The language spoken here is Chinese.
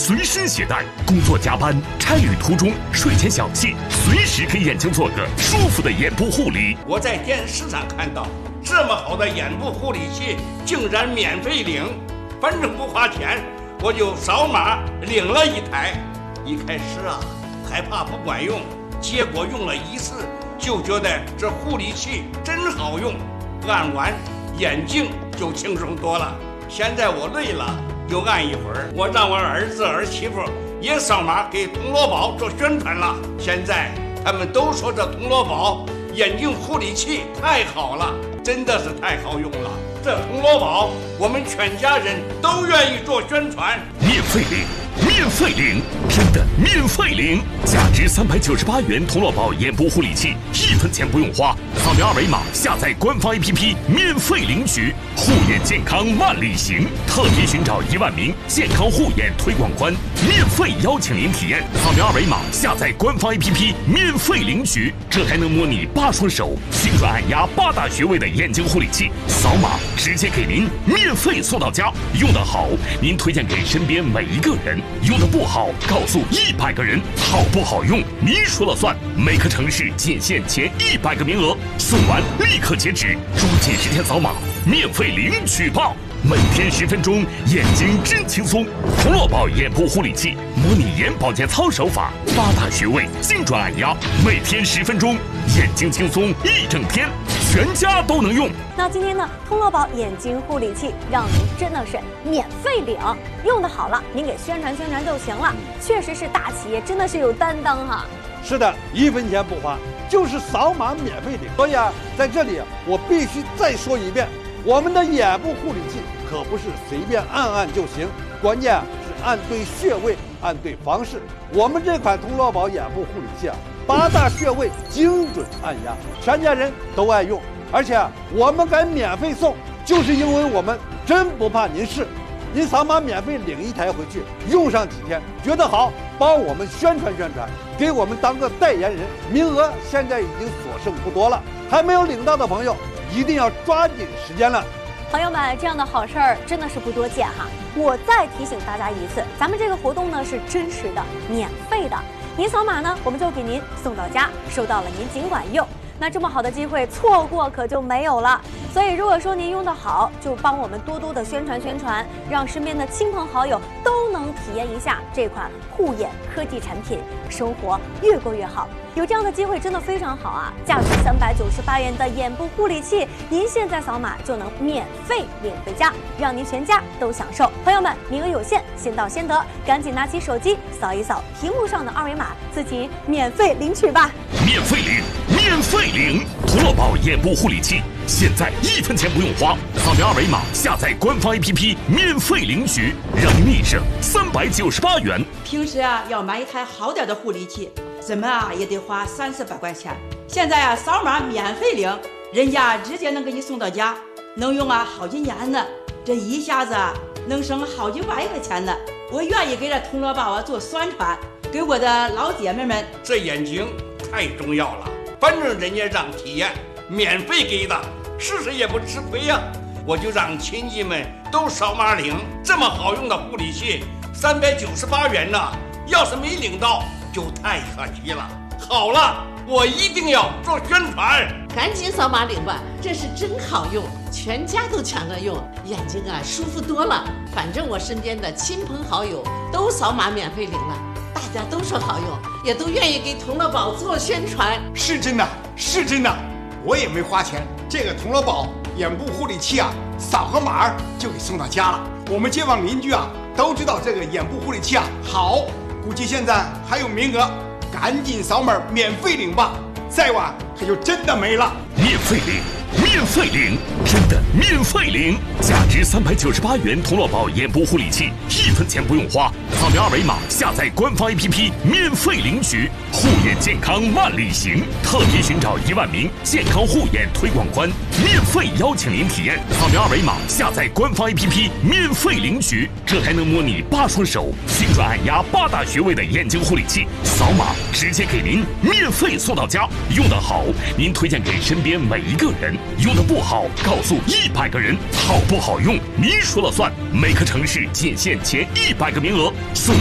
随身携带，工作加班、差旅途中、睡前小憩，随时给眼睛做个舒服的眼部护理。 我在电视上看到这么好的眼部护理器竟然免费领，反正不花钱，我就扫码领了一台。一开始害怕不管用，结果用了一次就觉得这护理器真好用，按完眼睛就轻松多了。现在我累了又按一会儿，我让我儿子儿媳妇也扫码给铜锣宝做宣传了。现在他们都说这铜锣宝眼睛护理器太好了，真的是太好用了。这铜锣宝我们全家人都愿意做宣传。 免费领，免费领，真的免费领！价值398元铜锣宝眼部护理器，1分钱不用花，扫描二维码下载官方 APP 免费领取。护眼健康万里行，特别寻找1万名健康护眼推广官，免费邀请您体验。扫描二维码下载官方 APP 免费领取，这还能模拟8双手精准按压8大穴位的眼睛护理器，扫码直接给您免费送到家。用得好，您推荐给身边每一个人；用得不好，告诉100个人。好不好用，您说了算。每个城市仅限前100个名额，送完立刻截止，抓紧时间扫码，免费领取吧！每天10分钟，眼睛真轻松。铜锣宝眼部护理器，模拟眼保健操手法，8大穴位精准按压，每天10分钟，眼睛轻松1整天，全家都能用。 那今天呢，铜锣宝眼睛护理器让您真的是免费领，用的好了，您给宣传宣传就行了。确实是大企业，真的是有担当哈。 是的，1分钱不花，就是扫码免费领。所以在这里我必须再说一遍，我们的眼部护理器可不是随便按按就行，关键是按对穴位，按对方式。我们这款铜锣宝眼部护理器8大穴位精准按压，全家人都爱用。而且我们敢免费送，就是因为我们真不怕您试。您扫码免费领1台回去，用上几天，觉得好，帮我们宣传宣传，给我们当个代言人。名额现在已经所剩不多了，还没有领到的朋友一定要抓紧时间了。 朋友们，这样的好事儿真的是不多见哈。我再提醒大家一次，咱们这个活动呢是真实的、免费的。您扫码呢，我们就给您送到家，收到了您尽管用。那这么好的机会错过可就没有了。所以如果说您用得好，就帮我们多多的宣传宣传，让身边的亲朋好友都能体验一下这款护眼科技产品，生活越过越好。有这样的机会真的非常好啊！价值398元的眼部护理器，您现在扫码就能免费领回家，让您全家都享受。朋友们，名额有限，先到先得，赶紧拿起手机扫一扫屏幕上的二维码，自己免费领取吧！ 免费领，免费领！铜锣宝眼部护理器，现在1分钱不用花，扫描二维码下载官方 APP 免费领取，让您立省398元。 平时要买一台好点的护理器，怎么也得花30多块钱。现在扫码免费领，人家直接能给你送到家，能用好几年呢。这一下子能省好几万块钱呢。我愿意给这铜锣宝做宣传，给我的老姐妹们。 这眼睛太重要了，反正人家让体验，免费给的，试试也不吃亏呀。我就让亲戚们都扫码领，这么好用的护理器，398元呢，要是没领到就太可惜了。好了，我一定要做宣传， 赶紧扫码领吧，这是真好用，全家都抢着用，眼睛舒服多了。反正我身边的亲朋好友都扫码免费领了，大家都说好用，也都愿意给铜锣宝做宣传。 是真的，是真的，我也没花钱，这个铜锣宝眼部护理器扫个码就给送到家了。我们街坊邻居都知道这个眼部护理器好，估计现在还有名额，赶紧扫码免费领吧，再晚可就真的没了。 免费领，免费领，真的免费领！价值398元铜锣宝眼部护理器，1分钱不用花，扫描二维码下载官方 APP 免费领取。护眼健康万里行，特别寻找1万名健康护眼推广官，免费邀请您体验。扫描二维码下载官方 APP 免费领取，这还能模拟8双手精准按压8大穴位的眼睛护理器，扫码直接给您免费送到家。用得好，您推荐给身边每一个人；用得不好，告诉100个人。好不好用，您说了算。每个城市仅限前100个名额，送